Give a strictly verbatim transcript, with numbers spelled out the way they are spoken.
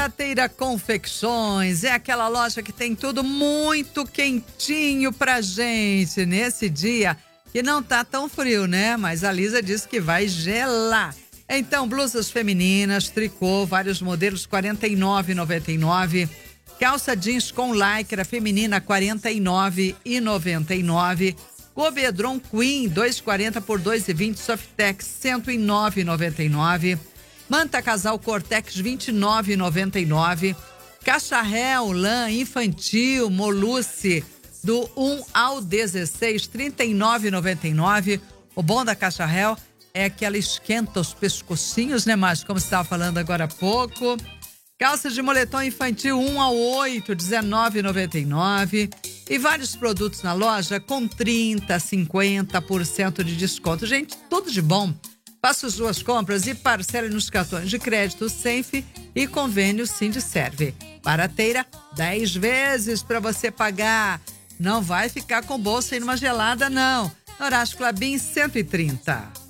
Barateira Confecções é aquela loja que tem tudo muito quentinho pra gente nesse dia que não tá tão frio, né? Mas a Lisa disse que vai gelar. Então, blusas femininas, tricô, vários modelos, quarenta e nove reais e noventa e nove centavos. Calça jeans com lycra feminina, quarenta e nove reais e noventa e nove centavos. Cobedron Queen, dois e quarenta por dois e vinte. Softex, cento e nove reais e noventa e nove centavos. Manta Casal Cortex, vinte e nove reais e noventa e nove centavos. Cacharel, lã infantil, Molucci, do um ao dezesseis, trinta e nove reais e noventa e nove centavos. O bom da Cacharel é que ela esquenta os pescocinhos, né, Márcio? Como você estava falando agora há pouco. Calça de moletom infantil um ao oito, dezenove reais e noventa e nove centavos. E vários produtos na loja com trinta, cinquenta por cento de desconto. Gente, tudo de bom. Faça as suas compras e parcele nos cartões de crédito Senfe e convênio Sindserve. Barateira, dez vezes para você pagar. Não vai ficar com bolsa aí numa gelada, não. Horácio Clabin, cento e trinta.